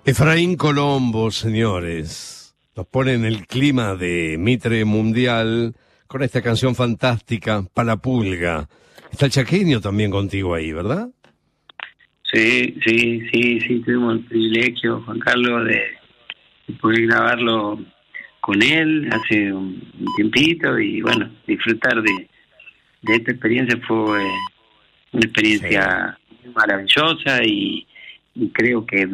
Efraín Colombo, señores, nos pone en el clima de Mitre Mundial con esta canción fantástica, Palapulga. Está el chaqueño también contigo ahí, ¿verdad? Sí, tuvimos el privilegio, Juan Carlos, de poder grabarlo con él hace un tiempito y bueno, disfrutar de esta experiencia fue una experiencia maravillosa y creo que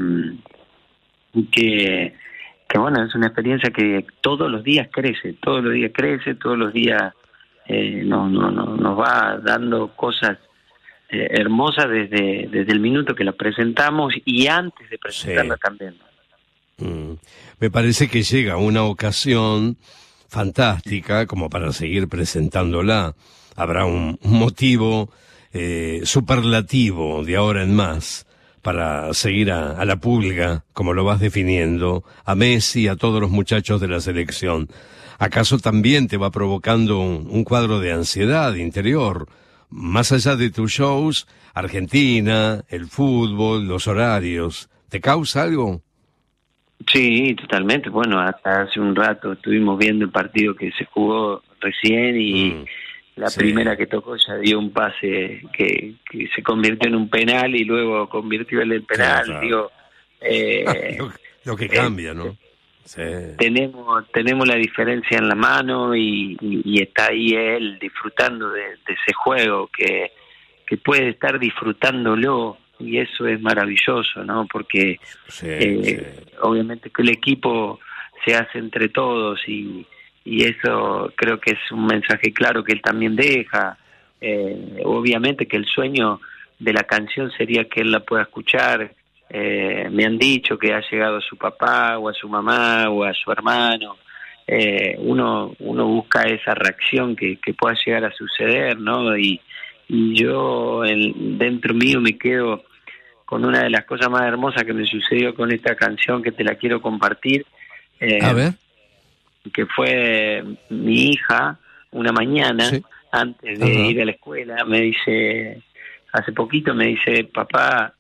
bueno, es una experiencia que todos los días crece, todos los días nos va dando cosas hermosas desde el minuto que la presentamos y antes de presentarla también. Me parece que llega una ocasión fantástica como para seguir presentándola. Habrá un motivo superlativo de ahora en más para seguir a la Pulga, como lo vas definiendo, a Messi, a todos los muchachos de la selección. ¿Acaso también te va provocando un cuadro de ansiedad interior? Más allá de tus shows, Argentina, el fútbol, los horarios, ¿te causa algo? Sí, totalmente. Bueno, hasta hace un rato estuvimos viendo el partido que se jugó recién y la primera que tocó ya dio un pase que se convirtió en un penal y luego convirtió el penal. Claro. Digo, lo que cambia, ¿no? Sí. Tenemos la diferencia en la mano y está ahí él disfrutando de ese juego que puede estar disfrutándolo y eso es maravilloso, ¿no? Porque obviamente que el equipo se hace entre todos y eso creo que es un mensaje claro que él también deja. Obviamente que el sueño de la canción sería que él la pueda escuchar. Me han dicho que ha llegado a su papá o a su mamá o a su hermano. Uno busca esa reacción que pueda llegar a suceder, ¿no? Y yo dentro mío me quedo con una de las cosas más hermosas que me sucedió con esta canción que te la quiero compartir. A ver. Que fue mi hija una mañana antes de ir a la escuela, me dice, hace poquito me dice, papá,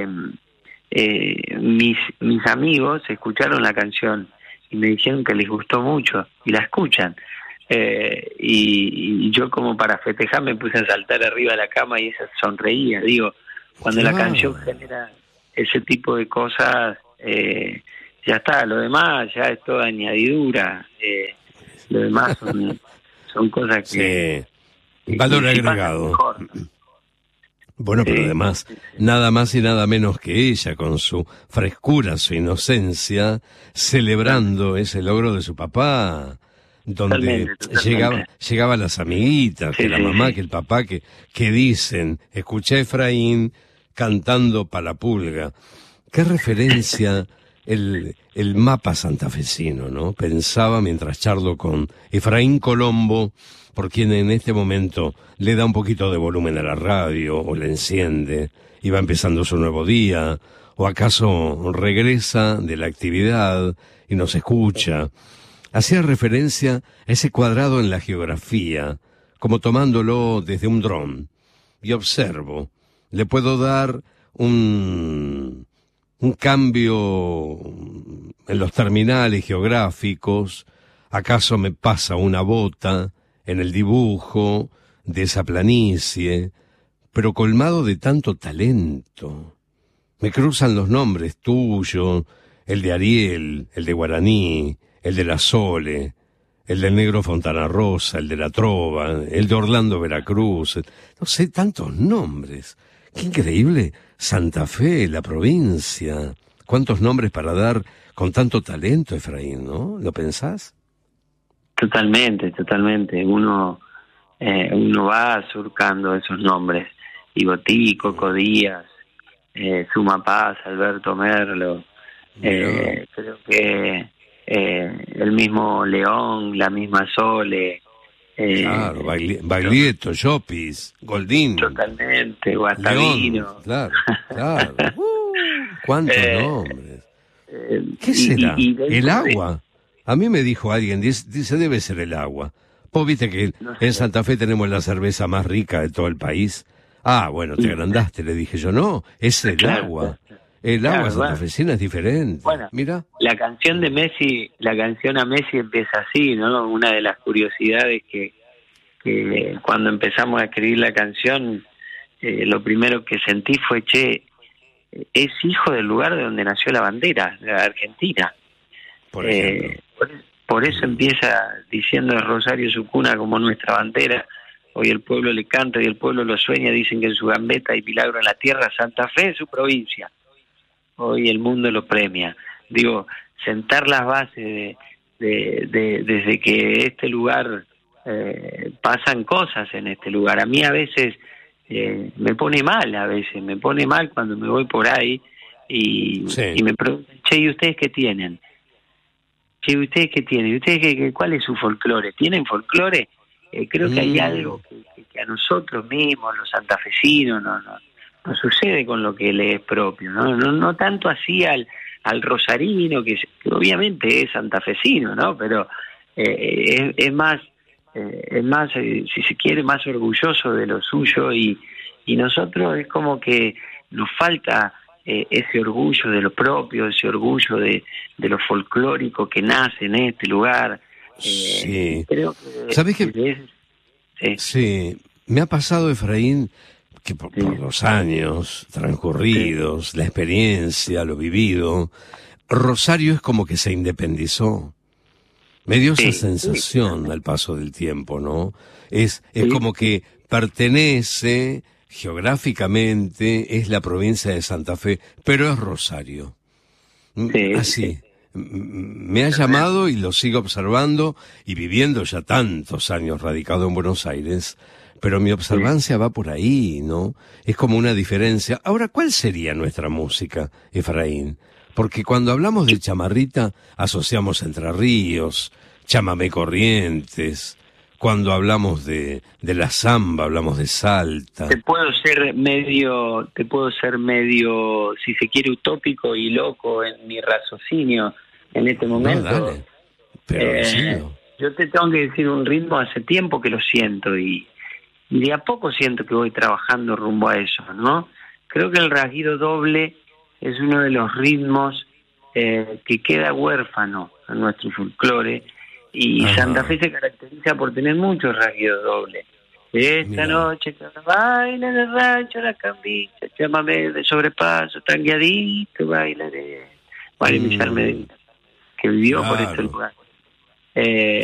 mis amigos escucharon la canción y me dijeron que les gustó mucho y la escuchan. Y yo como para festejar me puse a saltar arriba de la cama y ella sonreía. Digo, cuando la canción genera ese tipo de cosas, ya está, lo demás ya es toda añadidura. Lo demás son cosas que... valor agregado. Bueno, pero además, nada más y nada menos que ella, con su frescura, su inocencia, celebrando ese logro de su papá, donde llegaban las amiguitas, que la mamá, que el papá, que dicen, escuché a Efraín cantando Palapulga. ¿Qué referencia el mapa santafesino, ¿no? Pensaba mientras charlo con Efraín Colombo, por quien en este momento le da un poquito de volumen a la radio, o la enciende, y va empezando su nuevo día, o acaso regresa de la actividad y nos escucha. Hacía referencia a ese cuadrado en la geografía, como tomándolo desde un dron, y observo, le puedo dar un cambio en los terminales geográficos, acaso me pasa una bota en el dibujo de esa planicie, pero colmado de tanto talento. Me cruzan los nombres tuyos, el de Ariel, el de Guaraní, el de la Sole, el del Negro Fontana Rosa, el de la Trova, el de Orlando Veracruz, no sé, tantos nombres. ¡Qué increíble! Santa Fe, la provincia. ¿Cuántos nombres para dar con tanto talento, Efraín, no? ¿Lo pensás? Totalmente. Uno va surcando esos nombres. Igotí, Coco Díaz, Suma Paz, Alberto Merlo. Creo que el mismo León, la misma Sole. Claro, Baglietto, Llopis, Goldín. Totalmente, Guastavino. Claro. ¿Cuántos nombres? ¿Qué será? ¿El agua? A mí me dijo alguien, dice, debe ser el agua. Vos viste que en Santa Fe tenemos la cerveza más rica de todo el país. Ah, bueno, te agrandaste, le dije yo, no, es el agua. El agua santafesina es diferente. Bueno, mira. La canción a Messi empieza así, ¿no? Una de las curiosidades que cuando empezamos a escribir la canción, lo primero que sentí fue, es hijo del lugar de donde nació la bandera, de Argentina. Por eso empieza diciendo Rosario su cuna como nuestra bandera. Hoy el pueblo le canta y el pueblo lo sueña, dicen que en su gambeta hay milagro en la tierra, Santa Fe es su provincia. Hoy el mundo lo premia. Digo, sentar las bases desde que este lugar, pasan cosas en este lugar. A mí a veces me pone mal cuando me voy por ahí y me preguntan, ¿y ustedes qué tienen? ¿Y ustedes qué tienen? ¿Cuál es su folclore? ¿Tienen folclore? Creo que hay algo que a nosotros mismos, los santafesinos, no sucede con lo que le es propio, no tanto así al rosarino, que obviamente es santafesino, ¿no? Pero es más, si se quiere, más orgulloso de lo suyo y nosotros es como que nos falta ese orgullo de lo propio, ese orgullo de lo folclórico que nace en este lugar. Sí. Creo que ¿Sabés qué? Sí, me ha pasado, Efraín, que por los años transcurridos, la experiencia, lo vivido, Rosario es como que se independizó. Me dio esa sensación al paso del tiempo, ¿no? Es como que pertenece geográficamente, es la provincia de Santa Fe, pero es Rosario. Así. Me ha llamado y lo sigo observando y viviendo ya tantos años radicado en Buenos Aires, pero mi observancia va por ahí, ¿no? Es como una diferencia. Ahora, ¿cuál sería nuestra música, Efraín? Porque cuando hablamos de chamarrita, asociamos Entre Ríos, chamamé Corrientes. Cuando hablamos de la samba, hablamos de Salta. Te puedo ser medio, si se quiere, utópico y loco en mi raciocinio en este momento. No, dale. Pero yo te tengo que decir un ritmo hace tiempo que lo siento y de a poco siento que voy trabajando rumbo a eso, ¿no? Creo que el rasguido doble es uno de los ritmos que queda huérfano en nuestro folclore y Santa Fe se caracteriza por tener muchos rasguidos dobles. Esta noche que baila en el rancho la cambicha, llámame de sobrepaso, tangueadito, bailaré. María Millar Medina, que vivió por este lugar.